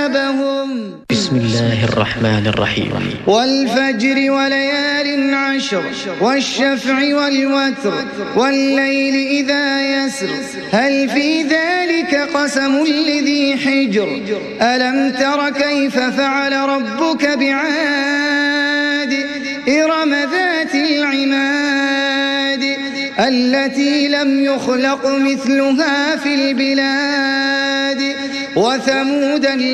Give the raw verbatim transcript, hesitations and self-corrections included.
بسم الله الرحمن الرحيم. والفجر وليال عشر والشفع والوتر والليل إذا يسر هل في ذلك قسم لذي حجر ألم تر كيف فعل ربك بعاد إرم ذات العماد التي لم يخلق مثلها في البلاد وثمود